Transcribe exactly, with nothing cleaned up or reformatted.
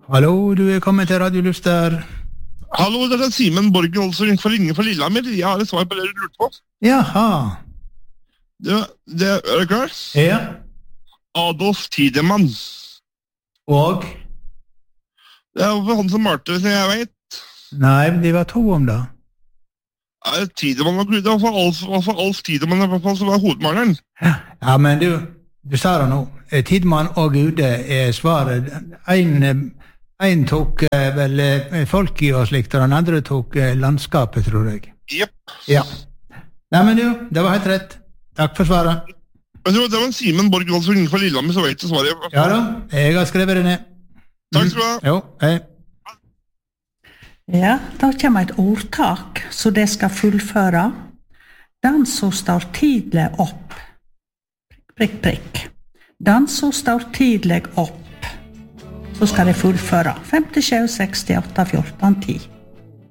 Hallo, du er kommet til Radio Luster. Hallo, det er Simen Borgen Olsen for ringe for Lillehammer. Jeg har et svar på det du lurte på. Jaha. Det, det er det klar? Ja. Adolf Tidemann. Og? Det er jo han som malte, som jeg vet. Nei, men de var to om det. Ja, Tidemann var det var for Alf, var for Alf Tidemann i hvert fall, som var hovedmaleren. Ja, men du, du sa det nå. Tidemann og Gude er svaret. En, en tok eh, vel eh, folk i og slikt, og den andre tok eh, landskapet, tror jeg. Jepp. Ja. Nei, men du, det var helt rett. Takk for svaret. Jeg tror det var en Simen Borgen Olsen for Lillehammer, så vet du svaret. Ja da, jeg har skrevet det ned. Takk skal du ha. Jo, hei. Ja, da kommer et ordtak, så det skal fullføre. Den som står tidlig opp. Prikk, prikk, prikk. Den som står tidlig opp. Så skal det fullføre. fem sju seks åtte fjorten ti.